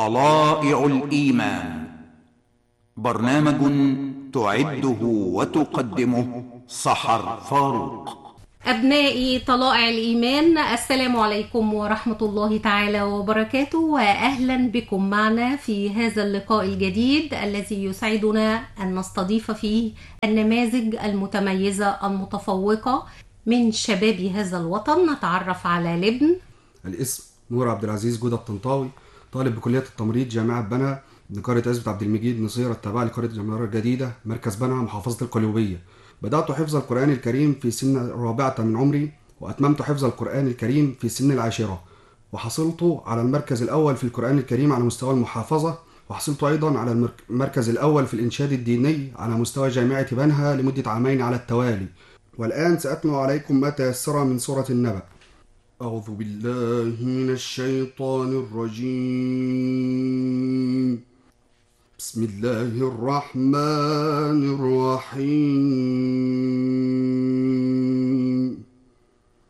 طلائع الإيمان، برنامج تعده وتقدمه سحر فاروق. أبنائي طلائع الإيمان، السلام عليكم ورحمة الله تعالى وبركاته، وأهلا بكم معنا في هذا اللقاء الجديد الذي يسعدنا أن نستضيف فيه النماذج المتميزة المتفوقة من شباب هذا الوطن. نتعرف على لبن. الاسم نور عبد العزيز جودة الطنطاوي، طالب بكلية التمريض جامعة بنها بقرية عزبة عبد المجيد نصيرة التابعة لقرية الجمهورية الجديدة مركز بنها محافظة القليوبية. بدأت حفظ القرآن الكريم في سن الرابعة من عمري، وأتممت حفظ القرآن الكريم في سن العاشرة، وحصلت على المركز الأول في القرآن الكريم على مستوى المحافظة، وحصلت أيضا على المركز الأول في الإنشاد الديني على مستوى جامعة بنها لمدة عامين على التوالي. والآن سأتلو عليكم ما تيسر من سورة النبأ. أعوذ بالله من الشيطان الرجيم. بسم الله الرحمن الرحيم.